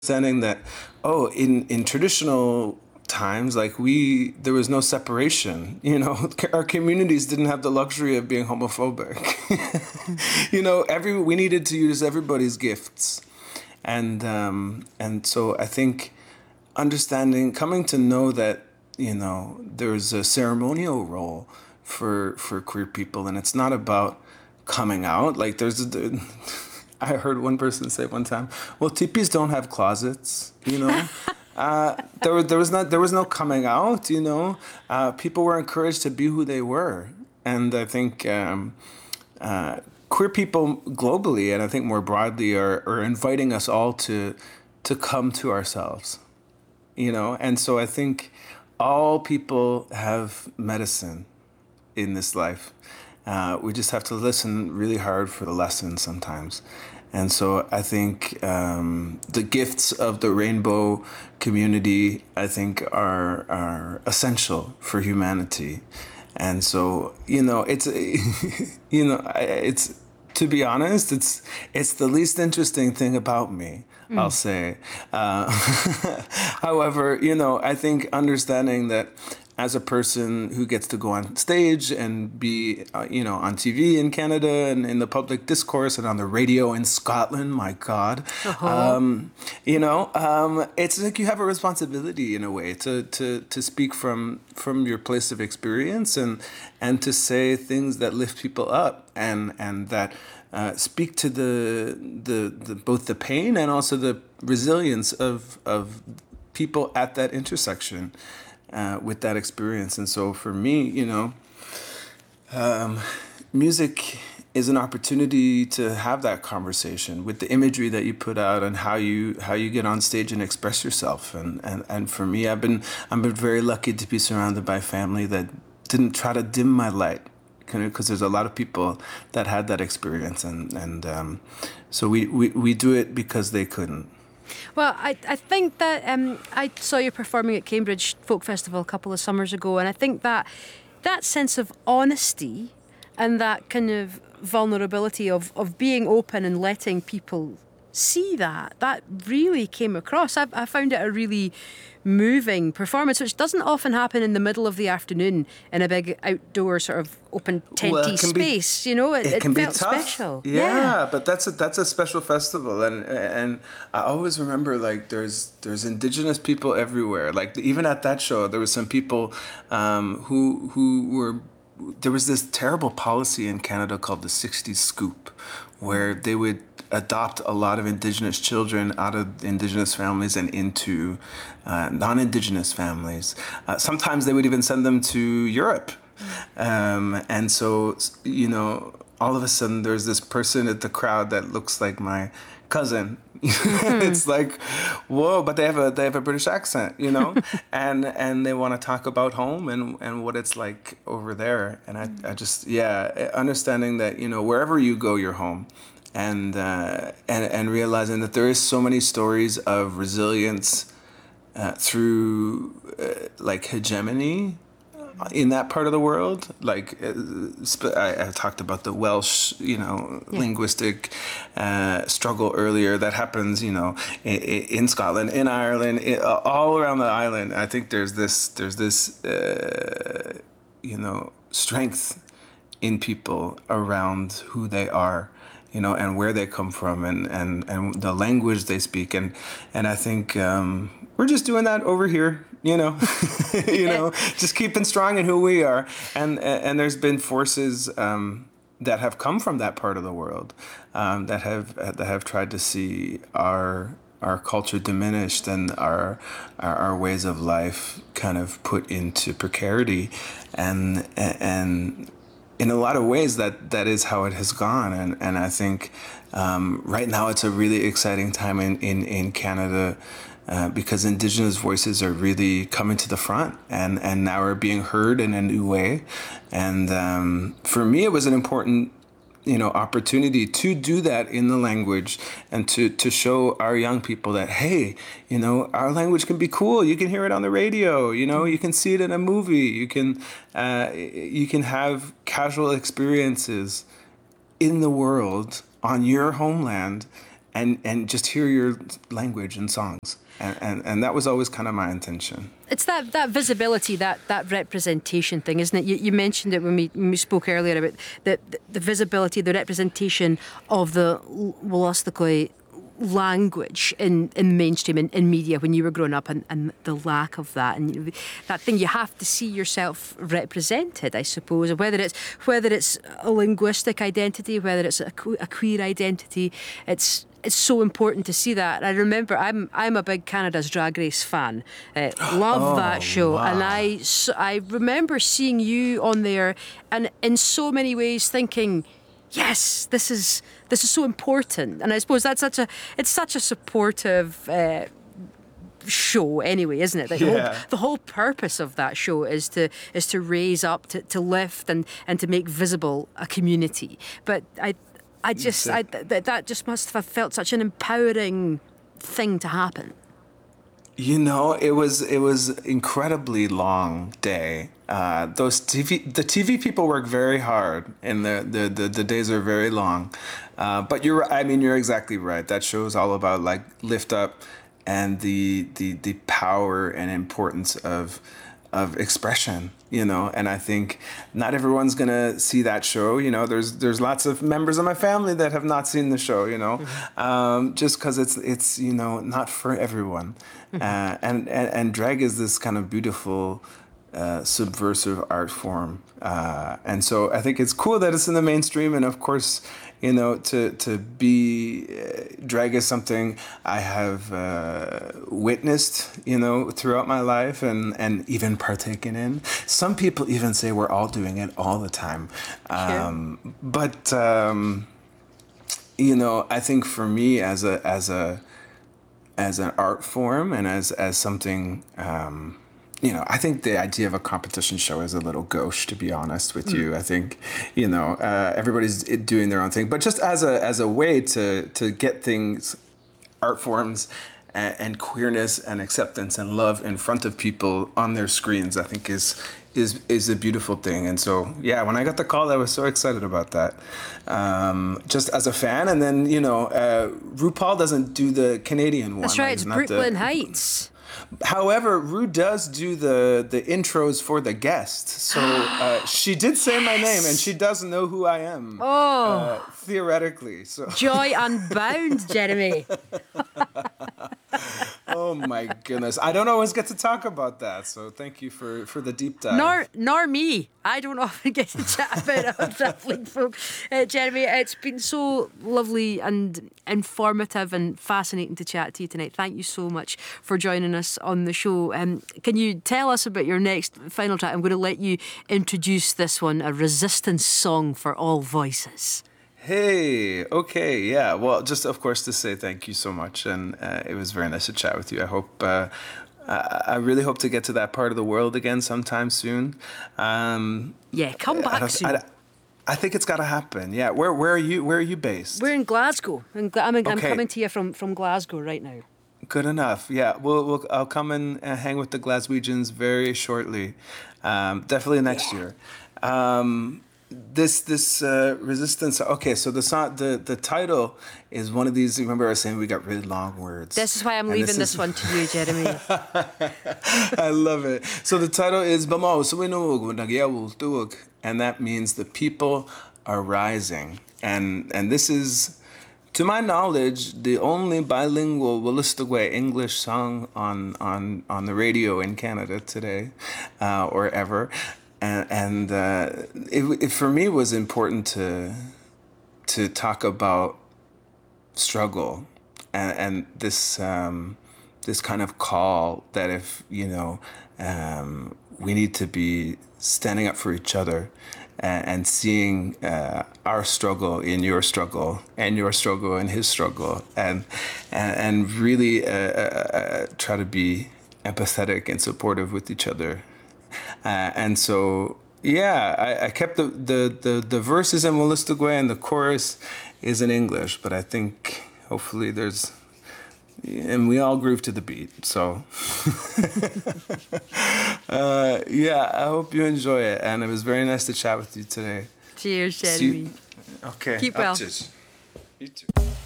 understanding that, oh, in traditional times, like there was no separation. Our communities didn't have the luxury of being homophobic. We needed to use everybody's gifts, and so I think coming to know that there's a ceremonial role for queer people, and it's not about coming out. Like I heard one person say one time, "Well, teepees don't have closets," there was no coming out. People were encouraged to be who they were, and I think queer people globally, and I think more broadly, are inviting us all to come to ourselves. And so I think all people have medicine in this life. We just have to listen really hard for the lessons sometimes. And so I think the gifts of the rainbow community, I think, are essential for humanity. And so, it's to be honest, it's the least interesting thing about me, I'll say. However, I think understanding that as a person who gets to go on stage and be, on TV in Canada and in the public discourse and on the radio in Scotland, my God, it's like you have a responsibility in a way to speak from your place of experience and to say things that lift people up and that speak to the both the pain and also the resilience of people at that intersection with that experience. And so for me, music is an opportunity to have that conversation with the imagery that you put out and how you get on stage and express yourself. And for me, I've been very lucky to be surrounded by family that didn't try to dim my light, because there's a lot of people that had that experience, and so we do it because they couldn't. Well, I think that I saw you performing at Cambridge Folk Festival a couple of summers ago, and I think that sense of honesty and that kind of vulnerability of being open and letting people see that really came across. I found it a really moving performance, which doesn't often happen in the middle of the afternoon in a big outdoor sort of open tenty space. It can be felt tough. special. Yeah, but that's a special festival, and I always remember, like, there's Indigenous people everywhere. Like, even at that show, there was some people who were. There was this terrible policy in Canada called the 60s Scoop, where they would adopt a lot of Indigenous children out of Indigenous families and into non-Indigenous families. Sometimes they would even send them to Europe. And so, all of a sudden there's this person at the crowd that looks like my cousin. It's like, whoa, but they have a British accent, and they want to talk about home and what it's like over there. And I just, understanding that, wherever you go, you're home. And realizing that there is so many stories of resilience through like hegemony in that part of the world. Like I talked about the Welsh, linguistic struggle earlier. That happens, in Scotland, in Ireland, all around the island. I think there's this strength in people around who they are, and where they come from, and the language they speak, and I think we're just doing that over here, just keeping strong in who we are, and there's been forces that have come from that part of the world that have tried to see our culture diminished and our ways of life kind of put into precarity, and in a lot of ways that is how it has gone. And I think right now it's a really exciting time in Canada because Indigenous voices are really coming to the front and now are being heard in a new way. And for me, it was an important opportunity to do that in the language and to show our young people that, hey, our language can be cool. You can hear it on the radio, you can see it in a movie. You can have casual experiences in the world on your homeland and just hear your language and songs. And that was always kind of my intention. It's that visibility, that representation thing, isn't it? You mentioned it when we spoke earlier about the visibility, the representation of the Wolastoqey language in mainstream, in media when you were growing up, and the lack of that, and that thing you have to see yourself represented, I suppose, whether it's a linguistic identity, whether it's a queer identity. It's so important to see that. I remember I'm a big Canada's Drag Race fan. Love that show, wow. and I remember seeing you on there, and in so many ways thinking, yes, this is so important. And I suppose it's such a supportive show anyway, isn't it? Like the whole purpose of that show is to raise up, to lift and to make visible a community. But that just must have felt such an empowering thing to happen. You know, it was incredibly long day. The TV people work very hard, and the days are very long. But you're exactly right. That show is all about like lift up and the power and importance of expression, you know. And I think not everyone's gonna see that show. You know, there's lots of members of my family that have not seen the show, you know, just because it's you know, not for everyone. And drag is this kind of beautiful subversive art form, and so I think it's cool that it's in the mainstream. And of course, you know, to be drag is something I have witnessed, you know, throughout my life, and even partaken in. Some people even say we're all doing it all the time, but you know, I think for me as an art form and as something. You know, I think the idea of a competition show is a little gauche, to be honest with you. I think, you know, everybody's doing their own thing, but just as a way to get things, art forms, and queerness and acceptance and love in front of people on their screens, I think is a beautiful thing. And so, yeah, when I got the call, I was so excited about that, just as a fan. And then, you know, RuPaul doesn't do the Canadian one. That's right, it's Brooklyn Heights. However, Rue does do the intros for the guests. So she did say my name, and she does know who I am. Oh. Theoretically. So. Joy unbound, Jeremy. Oh my goodness. I don't always get to talk about that, so thank you for the deep dive. Nor me. I don't often get to chat about our travelling folk. Jeremy, it's been so lovely and informative and fascinating to chat to you tonight. Thank you so much for joining us on the show. Can you tell us about your next final track? I'm going to let you introduce this one, a resistance song for all voices. Hey, okay, yeah. Well, just of course to say thank you so much, and it was very nice to chat with you. I hope, I really hope to get to that part of the world again sometime soon. Yeah, come back soon. I think it's got to happen. Yeah, where are you? Where are you based? We're in Glasgow. I'm coming to you from Glasgow right now. Good enough. Yeah, I'll come and hang with the Glaswegians very shortly. Definitely next year. This resistance. Okay, so the song, the title is one of these. Remember, I was saying we got really long words. This is why I'm leaving this one to you, Jeremy. I love it. So the title is "Bamaw," and that means the people are rising. And this is, to my knowledge, the only bilingual Wolastoqey English song on the radio in Canada today, or ever. And it for me was important to talk about struggle and this kind of call that if you know we need to be standing up for each other and seeing our struggle in your struggle and your struggle in his struggle and really try to be empathetic and supportive with each other. And so, yeah, I kept the verses in Wolastoqey and the chorus is in English, but I think hopefully and we all groove to the beat. So, yeah, I hope you enjoy it. And it was very nice to chat with you today. Cheers, Jeremy. Okay. Keep well. You too.